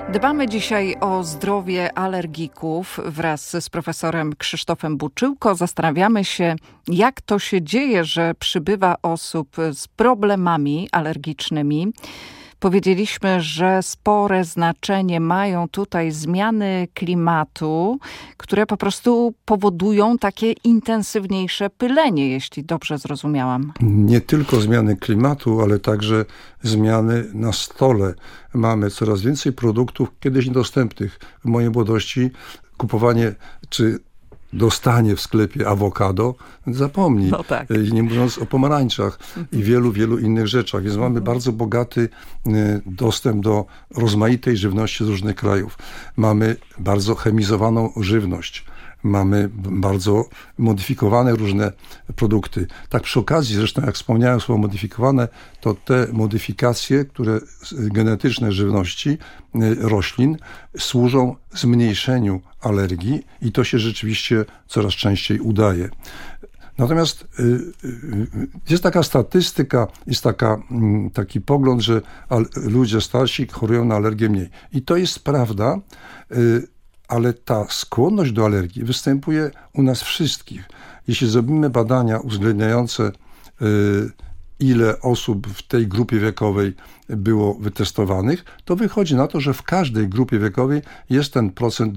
Dbamy dzisiaj o zdrowie alergików wraz z profesorem Krzysztofem Buczyłko. Zastanawiamy się, jak to się dzieje, że przybywa osób z problemami alergicznymi. Powiedzieliśmy, że spore znaczenie mają tutaj zmiany klimatu, które po prostu powodują takie intensywniejsze pylenie, jeśli dobrze zrozumiałam. Nie tylko zmiany klimatu, ale także zmiany na stole. Mamy coraz więcej produktów kiedyś niedostępnych. W mojej młodości kupowanie czy dostanie w sklepie awokado, zapomnij. No tak. Nie mówiąc o pomarańczach i wielu innych rzeczach. Więc mamy bardzo bogaty dostęp do rozmaitej żywności z różnych krajów. Mamy bardzo chemizowaną żywność. Mamy bardzo modyfikowane różne produkty. Tak przy okazji, zresztą jak wspomniałem słowo modyfikowane, to te modyfikacje, które genetyczne żywności, roślin, służą zmniejszeniu alergii i to się rzeczywiście coraz częściej udaje. Natomiast jest taka statystyka, jest taki pogląd, że ludzie starsi chorują na alergię mniej. I to jest prawda, ale ta skłonność do alergii występuje u nas wszystkich. Jeśli zrobimy badania uwzględniające, ile osób w tej grupie wiekowej było wytestowanych, to wychodzi na to, że w każdej grupie wiekowej jest ten procent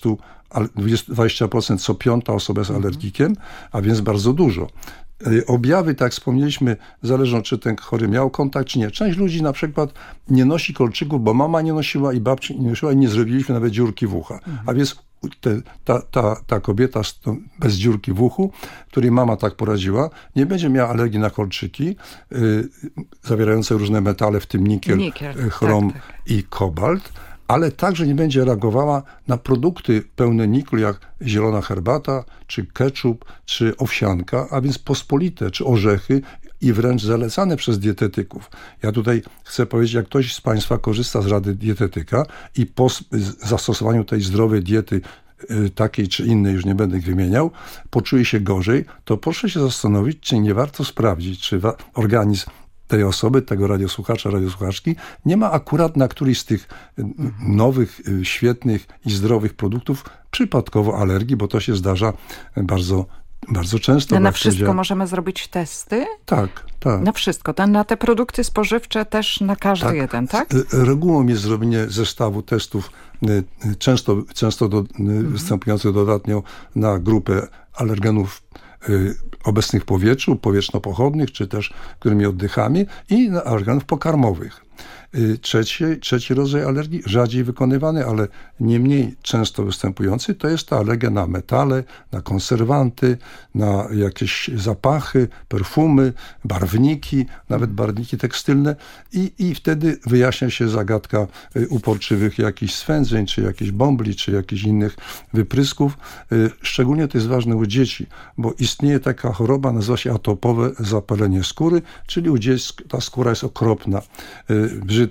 20% co piąta osoba jest alergikiem, a więc bardzo dużo. Objawy, tak jak wspomnieliśmy, zależą, czy ten chory miał kontakt, czy nie. Część ludzi na przykład nie nosi kolczyków, bo mama nie nosiła i babci nie nosiła i nie zrobiliśmy nawet dziurki w ucha. A więc ta kobieta bez dziurki w uchu, której mama tak poradziła, nie będzie miała alergii na kolczyki zawierające różne metale, w tym nikiel, chrom i kobalt, ale także nie będzie reagowała na produkty pełne niklu, jak zielona herbata, czy ketchup, czy owsianka, a więc pospolite, czy orzechy i wręcz zalecane przez dietetyków. Ja tutaj chcę powiedzieć, jak ktoś z Państwa korzysta z rady dietetyka i po zastosowaniu tej zdrowej diety, takiej czy innej, już nie będę ich wymieniał, poczuje się gorzej, to proszę się zastanowić, czy nie warto sprawdzić, czy organizm tej osoby, tego radiosłuchacza, radiosłuchaczki, nie ma akurat na któryś z tych nowych, świetnych i zdrowych produktów przypadkowo alergii, bo to się zdarza bardzo często. Na wszystko możemy zrobić testy? Tak. Na wszystko. Na te produkty spożywcze też na każdy jeden, tak? Regułą jest zrobienie zestawu testów, często występujących dodatnio na grupę alergenów obecnych w powietrzu, powietrzno-pochodnych, czy też którymi oddychamy, i na alergenów pokarmowych. Trzeci rodzaj alergii, rzadziej wykonywany, ale nie mniej często występujący, to jest ta alergia na metale, na konserwanty, na jakieś zapachy, perfumy, barwniki, nawet barwniki tekstylne i wtedy wyjaśnia się zagadka uporczywych jakichś swędzeń, czy jakichś bąbli, czy jakichś innych wyprysków. Szczególnie to jest ważne u dzieci, bo istnieje taka choroba, nazywa się atopowe zapalenie skóry, czyli u dzieci ta skóra jest okropna, brzydka.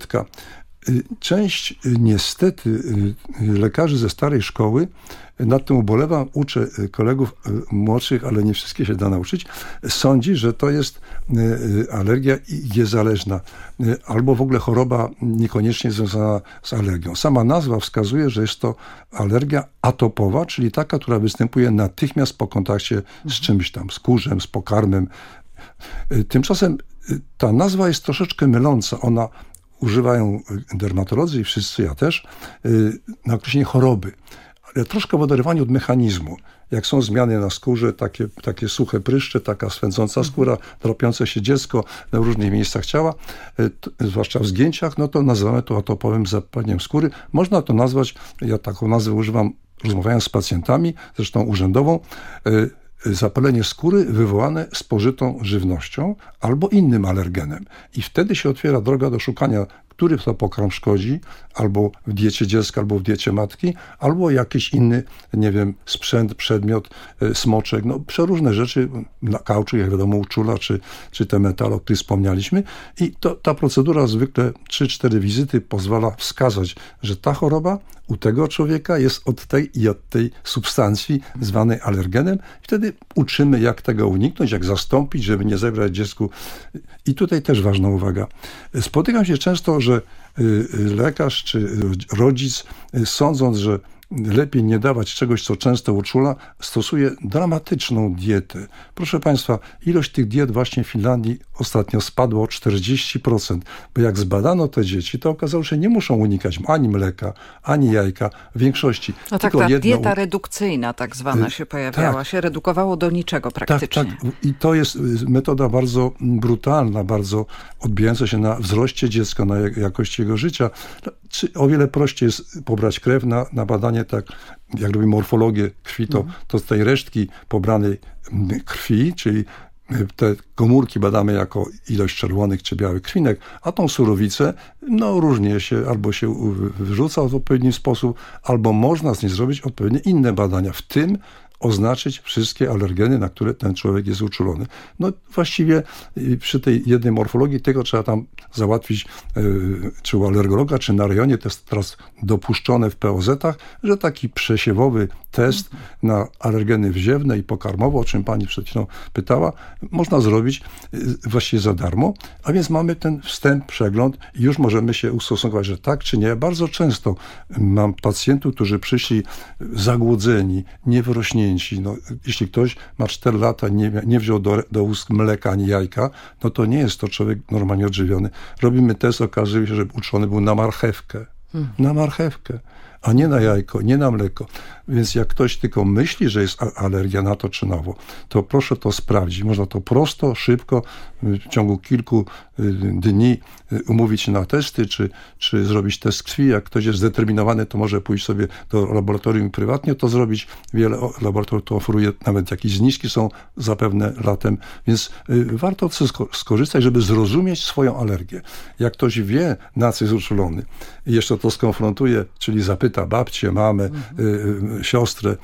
Część niestety lekarzy ze starej szkoły, nad tym ubolewam, uczę kolegów młodszych, ale nie wszystkie się da nauczyć, sądzi, że to jest alergia i jest zależna, albo w ogóle choroba niekoniecznie związana z alergią. Sama nazwa wskazuje, że jest to alergia atopowa, czyli taka, która występuje natychmiast po kontakcie z czymś tam, z kurzem, z pokarmem. Tymczasem ta nazwa jest troszeczkę myląca. Ona używają dermatolodzy i wszyscy, ja też, na określenie choroby. Ale troszkę w oderwaniu od mechanizmu. Jak są zmiany na skórze, takie suche pryszcze, taka swędząca skóra, dropiące się dziecko na różnych miejscach ciała, zwłaszcza w zgięciach, no to nazywamy to atopowym zapaleniem skóry. Można to nazwać, ja taką nazwę używam, rozmawiając z pacjentami, zresztą urzędową, zapalenie skóry wywołane spożytą żywnością albo innym alergenem. I wtedy się otwiera droga do szukania, który to pokarm szkodzi, albo w diecie dziecka, albo w diecie matki, albo jakiś inny, nie wiem, sprzęt, przedmiot, smoczek, no przeróżne rzeczy, na kauczu, jak wiadomo, uczula, czy te metale, o których wspomnieliśmy. I ta procedura zwykle 3-4 wizyty pozwala wskazać, że ta choroba u tego człowieka jest od tej substancji zwanej alergenem. I wtedy uczymy, jak tego uniknąć, jak zastąpić, żeby nie zebrać dziecku. I tutaj też ważna uwaga. Spotykam się często, że lekarz czy rodzic, sądząc, że lepiej nie dawać czegoś, co często uczula, stosuje dramatyczną dietę. Proszę Państwa, ilość tych diet właśnie w Finlandii ostatnio spadła o 40%, bo jak zbadano te dzieci, to okazało się, że nie muszą unikać ani mleka, ani jajka w większości. No tak, ta dieta redukcyjna tak zwana się pojawiała, się redukowało do niczego praktycznie. Tak. I to jest metoda bardzo brutalna, bardzo odbijająca się na wzroście dziecka, na jakości jego życia. O wiele prościej jest pobrać krew na badanie, tak jak robimy morfologię krwi, to z tej resztki pobranej krwi, czyli te komórki badamy jako ilość czerwonych czy białych krwinek, a tą surowicę, różnie się, albo się wyrzuca w odpowiedni sposób, albo można z niej zrobić odpowiednie inne badania, w tym oznaczyć wszystkie alergeny, na które ten człowiek jest uczulony. Właściwie przy tej jednej morfologii tego trzeba tam załatwić, czy u alergologa, czy na rejonie. To jest teraz dopuszczone w POZ-ach, że taki przesiewowy test na alergeny wziewne i pokarmowe, o czym pani przed chwilą pytała, można zrobić właściwie za darmo, a więc mamy ten wstęp, przegląd i już możemy się ustosunkować, że tak czy nie. Bardzo często mam pacjentów, którzy przyszli zagłodzeni, niewyrośnięci. Jeśli ktoś ma 4 lata, nie wziął do ust mleka ani jajka, to nie jest to człowiek normalnie odżywiony. Robimy test, okazuje się, że uczulony był na marchewkę. Na marchewkę, a nie na jajko, nie na mleko. Więc jak ktoś tylko myśli, że jest alergia na to czy na owo, to proszę to sprawdzić. Można to prosto, szybko, w ciągu kilku dni umówić się na testy, czy zrobić test krwi. Jak ktoś jest zdeterminowany, to może pójść sobie do laboratorium prywatnie to zrobić. Wiele laboratoriów to oferuje, nawet jakieś zniżki są zapewne latem, więc warto skorzystać, żeby zrozumieć swoją alergię. Jak ktoś wie, na co jest uczulony i jeszcze to skonfrontuje, czyli zapyta babcię, mamę, siostrę,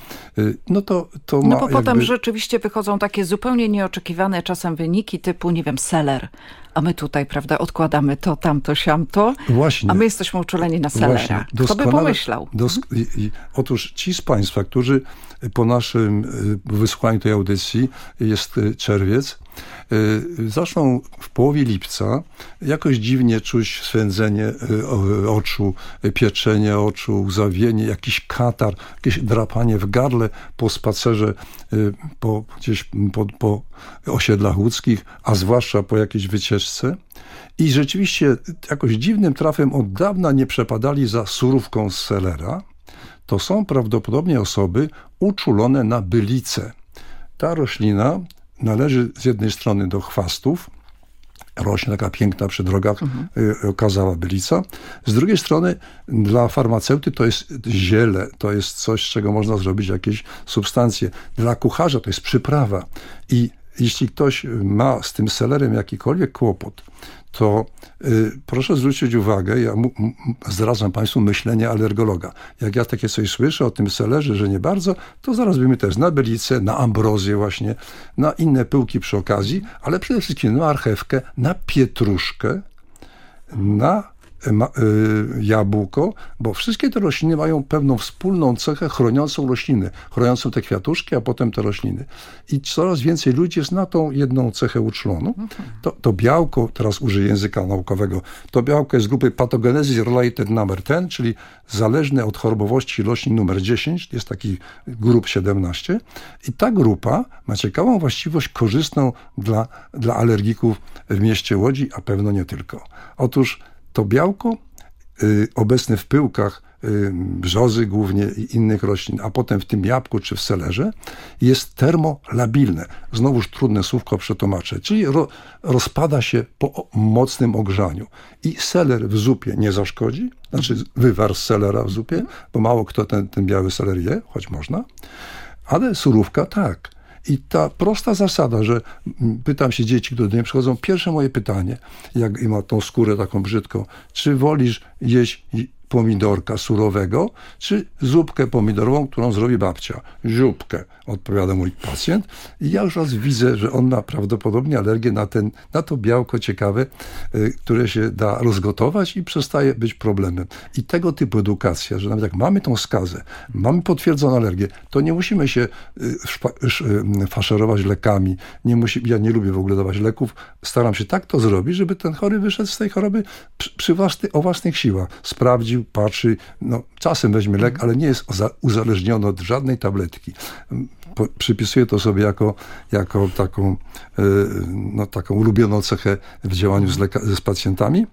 to ma bo potem rzeczywiście wychodzą takie zupełnie nieoczekiwane czasem wyniki typu, seler. A my tutaj, prawda, odkładamy to, tamto, siamto, Właśnie. A my jesteśmy uczuleni na selera. Kto by pomyślał? Otóż ci z Państwa, którzy po naszym wysłuchaniu tej audycji, jest czerwiec, zaczną w połowie lipca jakoś dziwnie czuć swędzenie oczu, pieczenie oczu, łzawienie, jakiś katar, jakieś drapanie w gardle po spacerze po osiedlach łódzkich, a zwłaszcza po jakiejś wycieczce. I rzeczywiście jakoś dziwnym trafem od dawna nie przepadali za surówką z selera. To są prawdopodobnie osoby uczulone na bylicę. Ta roślina należy z jednej strony do chwastów, rośnie taka piękna przy drogach, okazała bylica. Z drugiej strony dla farmaceuty to jest ziele, to jest coś, z czego można zrobić jakieś substancje. Dla kucharza to jest przyprawa. I jeśli ktoś ma z tym selerem jakikolwiek kłopot, to proszę zwrócić uwagę, ja zdradzam Państwu myślenie alergologa. Jak ja takie coś słyszę o tym selerze, że nie bardzo, to zaraz robimy test na bylicę, na ambrozję właśnie, na inne pyłki przy okazji, ale przede wszystkim na marchewkę, na pietruszkę, na jabłko, bo wszystkie te rośliny mają pewną wspólną cechę chroniącą rośliny, chroniącą te kwiatuszki, a potem te rośliny. I coraz więcej ludzi jest na tą jedną cechę uczuloną. To białko, teraz użyję języka naukowego, to białko jest z grupy Pathogenesis Related Number 10, czyli zależne od chorobowości roślin numer 10, jest takich grup 17 i ta grupa ma ciekawą właściwość korzystną dla alergików w mieście Łodzi, a pewno nie tylko. Otóż to białko obecne w pyłkach brzozy głównie i innych roślin, a potem w tym jabłku czy w selerze jest termolabilne. Znowuż trudne słówko przetłumaczę, czyli rozpada się po mocnym ogrzaniu. I seler w zupie nie zaszkodzi, znaczy wywar z selera w zupie, bo mało kto ten biały seler je, choć można, ale surówka tak. I ta prosta zasada, że pytam się dzieci, które do mnie przychodzą, pierwsze moje pytanie, jak ma tą skórę taką brzydką, czy wolisz jeść pomidorka surowego, czy zupkę pomidorową, którą zrobi babcia. Zupkę, odpowiada mój pacjent. I ja już raz widzę, że on ma prawdopodobnie alergię na to białko ciekawe, które się da rozgotować i przestaje być problemem. I tego typu edukacja, że nawet jak mamy tą skazę, mamy potwierdzoną alergię, to nie musimy się faszerować lekami. Ja nie lubię w ogóle dawać leków. Staram się tak to zrobić, żeby ten chory wyszedł z tej choroby o własnych siłach. Sprawdził, patrzy, czasem weźmie lek, ale nie jest uzależniony od żadnej tabletki. Przypisuję to sobie jako taką ulubioną cechę w działaniu z pacjentami.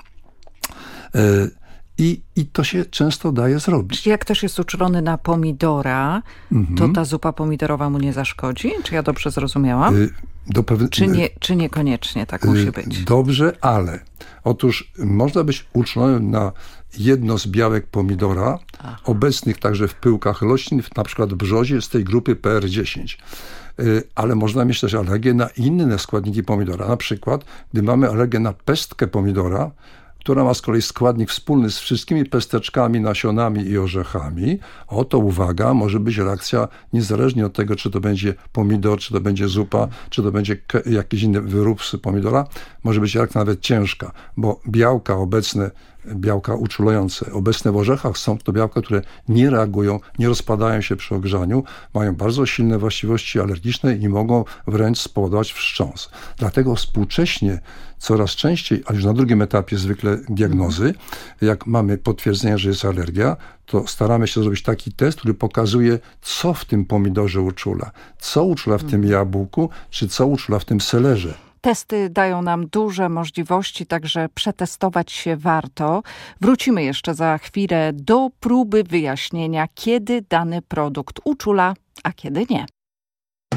I to się często daje zrobić. Jak ktoś jest uczulony na pomidora, to ta zupa pomidorowa mu nie zaszkodzi? Czy ja dobrze zrozumiałam? Czy niekoniecznie tak musi być? Dobrze, ale otóż można być uczulonym na jedno z białek pomidora, obecnych także w pyłkach roślin, na przykład w brzozie z tej grupy PR10. Ale można mieć też alergię na inne składniki pomidora. Na przykład, gdy mamy alergię na pestkę pomidora, która ma z kolei składnik wspólny z wszystkimi pesteczkami, nasionami i orzechami, oto uwaga, może być reakcja niezależnie od tego, czy to będzie pomidor, czy to będzie zupa, czy to będzie jakiś inny wyrób z pomidora, może być reakcja nawet ciężka, bo białka uczulające obecne w orzechach są to białka, które nie reagują, nie rozpadają się przy ogrzaniu, mają bardzo silne właściwości alergiczne i mogą wręcz spowodować wstrząs. Dlatego współcześnie coraz częściej, a już na drugim etapie zwykle diagnozy, jak mamy potwierdzenie, że jest alergia, to staramy się zrobić taki test, który pokazuje, co w tym pomidorze uczula, co uczula w tym jabłku, czy co uczula w tym selerze. Testy dają nam duże możliwości, także przetestować się warto. Wrócimy jeszcze za chwilę do próby wyjaśnienia, kiedy dany produkt uczula, a kiedy nie.